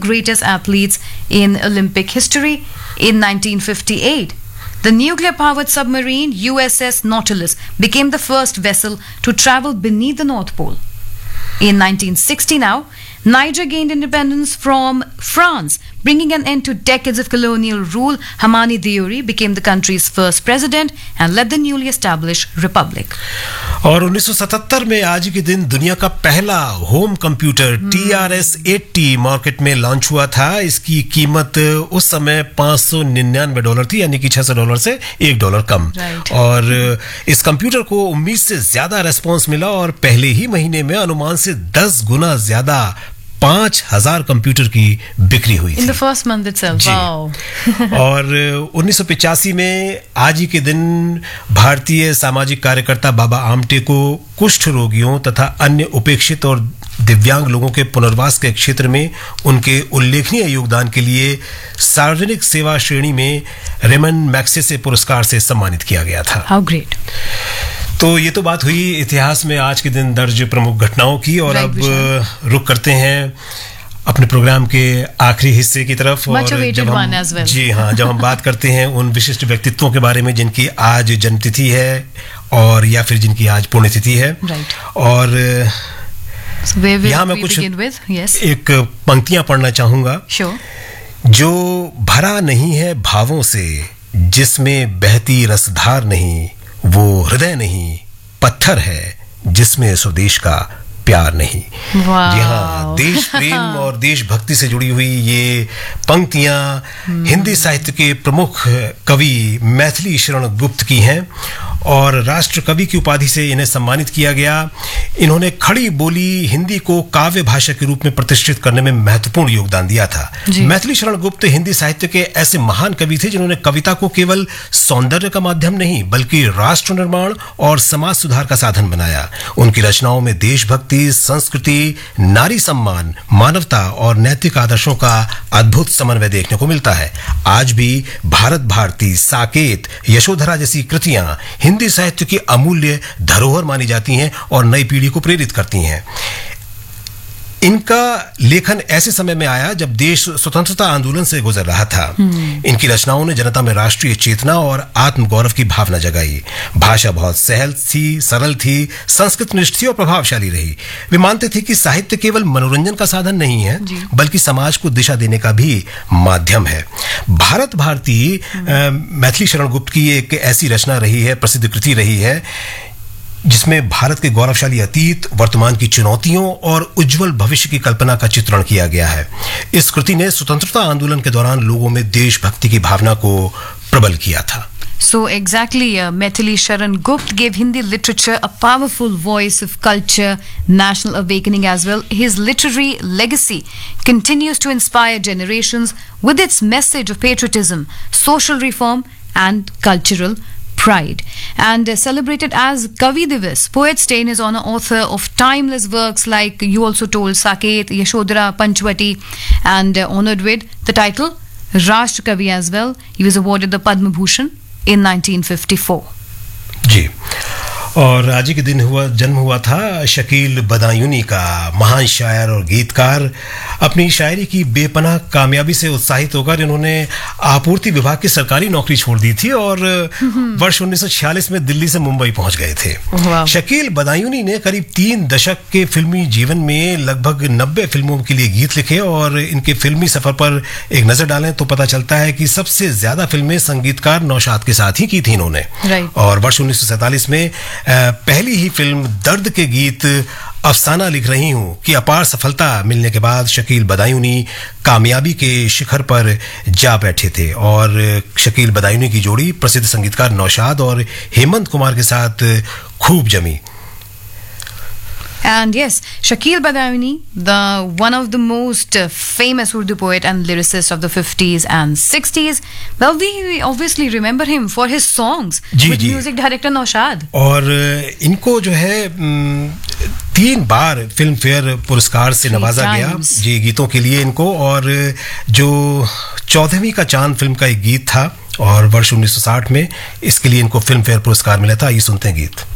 greatest athletes in Olympic history. In 1958, the nuclear-powered submarine USS Nautilus became the first vessel to travel beneath the North Pole. In 1960 now, Niger gained independence from France, bringing an end to decades of colonial rule. Hamani Diori became the country's first president and led the newly established republic. और 1977 में आज के दिन दुनिया का पहला home computer TRS-80 market में launch हुआ था. इसकी कीमत उस समय $599 थी, यानी कि $600 से $1 कम. और इस कंप्यूटर को उम्मीद से ज्यादा रेस्पॉन्स मिला और पहले ही महीने में अनुमान से 10 गुना ज्यादा 5,000 कंप्यूटर की बिक्री हुई थी. In the first month itself. Wow. और 1985 में आज ही के दिन भारतीय सामाजिक कार्यकर्ता बाबा आमटे को कुष्ठ रोगियों तथा अन्य उपेक्षित और दिव्यांग लोगों के पुनर्वास के क्षेत्र में उनके उल्लेखनीय योगदान के लिए सार्वजनिक सेवा श्रेणी में रेमन मैग्सेसे पुरस्कार से सम्मानित किया गया था. How great. तो ये तो बात हुई इतिहास में आज के दिन दर्ज प्रमुख घटनाओं की. और अब रुक करते हैं अपने प्रोग्राम के आखिरी हिस्से की तरफ. और जब हम जी हाँ, जब हम बात करते हैं उन विशिष्ट व्यक्तित्वों के बारे में जिनकी आज जन्मतिथि है और या फिर जिनकी आज पुण्यतिथि है. और यहाँ मैं कुछ एक पंक्तियां पढ़ना चाहूंगा. जो भरा नहीं है भावों से, जिसमें बहती रसधार नहीं, वो हृदय नहीं पत्थर है, जिसमें स्वदेश का प्यार नहीं. जी हाँ, देश प्रेम और देशभक्ति से जुड़ी हुई ये पंक्तियां हिंदी साहित्य के प्रमुख कवि मैथिली शरण गुप्त की हैं और राष्ट्र कवि की उपाधि से इन्हें सम्मानित किया गया. इन्होंने खड़ी बोली हिंदी को काव्य भाषा के रूप में प्रतिष्ठित करने में महत्वपूर्ण योगदान दिया था. मैथिली शरण गुप्त हिंदी साहित्य के ऐसे महान कवि थे जिन्होंने कविता को केवल सौंदर्य का माध्यम नहीं बल्कि राष्ट्र निर्माण और समाज सुधार का साधन बनाया. उनकी रचनाओं में देशभक्ति, संस्कृति, नारी सम्मान, मानवता और नैतिक आदर्शों का अद्भुत समन्वय देखने को मिलता है. आज भी भारत भारती, साकेत, यशोधरा जैसी कृतियां हिंदी साहित्य की अमूल्य धरोहर मानी जाती हैं और नई पीढ़ी को प्रेरित करती हैं. इनका लेखन ऐसे समय में आया जब देश स्वतंत्रता आंदोलन से गुजर रहा था. इनकी रचनाओं ने जनता में राष्ट्रीय चेतना और आत्मगौरव की भावना जगाई. भाषा बहुत सहल थी, सरल थी, संस्कृत निष्ठ थी और प्रभावशाली रही. वे मानते थे कि साहित्य केवल मनोरंजन का साधन नहीं है बल्कि समाज को दिशा देने का भी माध्यम है. भारत भारती मैथिली शरण गुप्त की एक ऐसी रचना रही है, प्रसिद्ध कृति रही है, जिसमें भारत के गौरवशाली अतीत, वर्तमान की चुनौतियों और उज्जवल भविष्य की कल्पना का चित्रण किया गया है. इस कृति ने स्वतंत्रता आंदोलन के दौरान लोगों में देशभक्ति की भावना को प्रबल किया था. So exactly, Maithili Sharan Gupt gave Hindi literature a powerful voice of culture, national awakening as well. His literary legacy continues to inspire generations with its message of patriotism, social reform and cultural pride. And celebrated as Kavi Divas, poets stay in his honor, author of timeless works like you also told Saket, Yashodhara, Panchvati, and honored with the title Rashtra Kavi as well. He was awarded the Padma Bhushan in 1954. जी, और आज ही के दिन जन्म हुआ था शकील बदायूनी का. महान शायर और गीतकार. अपनी शायरी की बेपनाह कामयाबी से उत्साहित होकर इन्होंने आपूर्ति विभाग की सरकारी नौकरी छोड़ दी थी और वर्ष 1946 में दिल्ली से मुंबई पहुंच गए थे. शकील बदायूनी ने करीब 3 दशक के फिल्मी जीवन में लगभग 90 फिल्मों के लिए गीत लिखे और इनके फिल्मी सफर पर एक नजर डालें तो पता चलता है कि सबसे ज्यादा फिल्में संगीतकार नौशाद के साथ ही की थी इन्होंने. और वर्ष 1947 में पहली ही फिल्म दर्द के गीत अफसाना लिख रही हूं की अपार सफलता मिलने के बाद शकील बदायूनी कामयाबी के शिखर पर जा बैठे थे और शकील बदायूनी की जोड़ी प्रसिद्ध संगीतकार नौशाद और हेमंत कुमार के साथ खूब जमी. And yes, Shakil Badauni, one of the most famous Urdu poet and lyricist of the 50s and 60s. Well, we obviously remember him for his songs with music director Naushad. और इनको जो है 3 बार फिल्म फेयर पुरस्कार से नवाजा गया जी गीतों के लिए इनको. और जो 14वीं का चांद फिल्म का एक गीत था और वर्ष 1960 में इसके लिए इनको फिल्म फेयर पुरस्कार मिला था. ये सुनते हैं गीत.